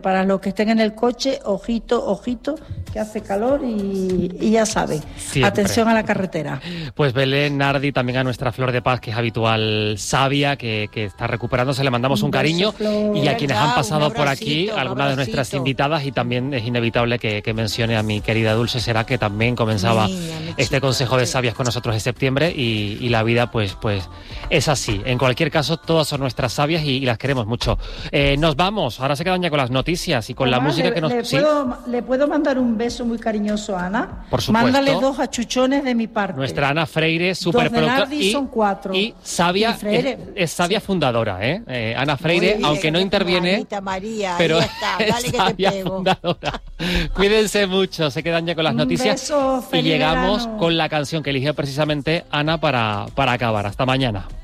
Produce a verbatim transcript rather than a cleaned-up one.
Para los que estén en el coche, ojito, ojito, que hace calor y, y ya saben, Siempre. Atención a la carretera. Pues Belén, Nardi, también a nuestra Flor de Paz, que es habitual sabia, que, que está recuperándose, le mandamos un, un cariño. Beso, y a quienes han pasado por aquí, algunas de nuestras invitadas, y también es inevitable que, que mencione a mi querida Dulce Será, que también comenzaba Niña, este chico, Consejo de Sabias con nosotros en septiembre, y, y la vida pues, pues es así. En cualquier caso, todas son nuestras sabias y, y las queremos mucho. Eh, nos vamos, ahora se quedan ya con las noticias y con Además, la música le, que nos... Le, ¿Sí? puedo, ¿Le puedo mandar un beso muy cariñoso a Ana? Por supuesto. Mándale dos achuchones de mi parte. Nuestra Ana Freire, súper productora. Y son cuatro. Y sabia, y es, es sabia sí. fundadora, ¿eh? eh Ana Freire, bien, aunque no interviene, Marita, María, pero ahí está. Dale es que sabia te pego. fundadora. Cuídense mucho, se quedan ya con las un noticias. Beso, y llegamos verano. con la canción que eligió precisamente Ana para, para acabar. Hasta mañana.